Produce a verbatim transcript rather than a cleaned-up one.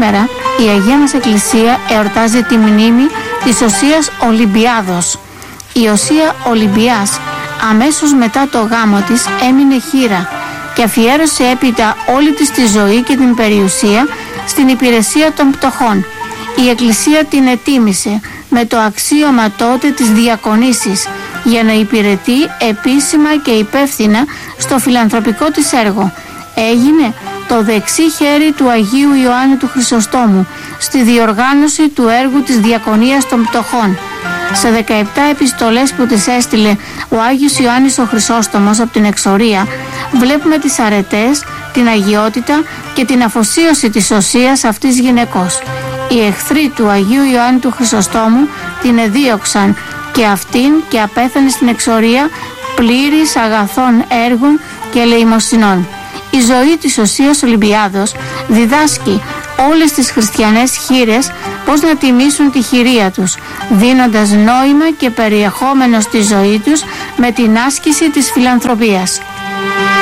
Σήμερα η Αγία μας Εκκλησία εορτάζει τη μνήμη της Οσίας Ολυμπιάδος. Η Οσία Ολυμπιάς αμέσως μετά το γάμο της έμεινε χήρα και αφιέρωσε έπειτα όλη της τη ζωή και την περιουσία στην υπηρεσία των πτωχών. Η Εκκλησία την ετίμησε με το αξίωμα τότε της διακονήσης για να υπηρετεί επίσημα και υπεύθυνα στο φιλανθρωπικό της έργο. Έγινε το δεξί χέρι του Αγίου Ιωάννη του Χρυσοστόμου στη διοργάνωση του έργου της διακονίας των πτωχών. Σε δεκαεπτά επιστολές που της έστειλε ο Άγιος Ιωάννης ο Χρυσόστομος από την εξορία, βλέπουμε τις αρετές, την αγιότητα και την αφοσίωση της Οσίας αυτής γυναικός. Οι εχθροί του Αγίου Ιωάννη του Χρυσοστόμου την εδίωξαν και αυτήν και απέθανε στην εξορία πλήρης αγαθών έργων και ελεημοσυνών. Η ζωή της Οσίας Ολυμπιάδος διδάσκει όλες τις χριστιανές χήρες πώς να τιμήσουν τη χειρία τους, δίνοντας νόημα και περιεχόμενο στη ζωή τους με την άσκηση της φιλανθρωπίας.